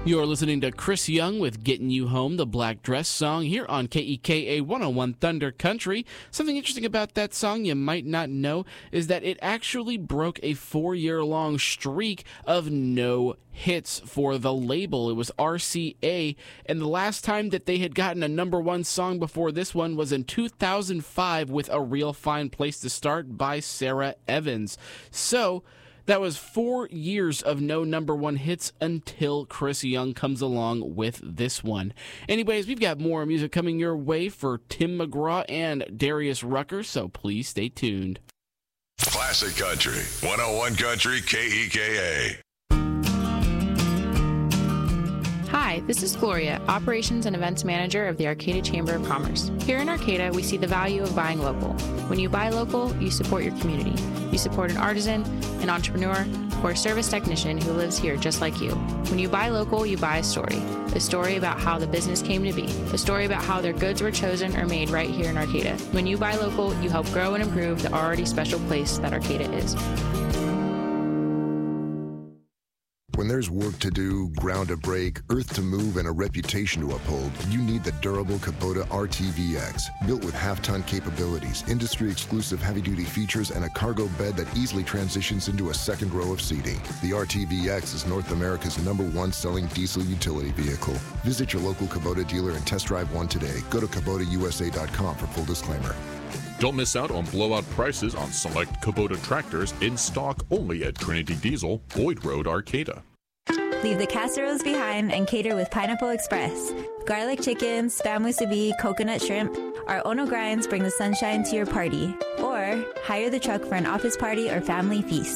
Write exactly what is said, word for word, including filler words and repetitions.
You're listening to Chris Young with Getting You Home, the Black Dress song, here on K E K A one oh one Thunder Country. Something interesting about that song you might not know is that it actually broke a four-year-long streak of no hits for the label. It was R C A, and the last time that they had gotten a number one song before this one was in two thousand five with A Real Fine Place to Start by Sarah Evans. So, that was four years of no number one hits until Chris Young comes along with this one. Anyways, we've got more music coming your way for Tim McGraw and Darius Rucker, so please stay tuned. Classic Country, one oh one Country K E K A. Hi, this is Gloria, Operations and Events Manager of the Arcata Chamber of Commerce. Here in Arcata, we see the value of buying local. When you buy local, you support your community. You support an artisan, an entrepreneur, or a service technician who lives here just like you. When you buy local, you buy a story. A story about how the business came to be. A story about how their goods were chosen or made right here in Arcata. When you buy local, you help grow and improve the already special place that Arcata is. When there's work to do, ground to break, earth to move, and a reputation to uphold, you need the durable Kubota R T V X. Built with half-ton capabilities, industry-exclusive heavy-duty features, and a cargo bed that easily transitions into a second row of seating. The R T V X is North America's number one selling diesel utility vehicle. Visit your local Kubota dealer and test drive one today. Go to Kubota U S A dot com for full disclaimer. Don't miss out on blowout prices on select Kubota tractors in stock only at Trinity Diesel, Boyd Road, Arcata. Leave the casseroles behind and cater with Pineapple Express. Garlic chicken, spam musubi, coconut shrimp. Our Ono grinds bring the sunshine to your party. Or hire the truck for an office party or family feast.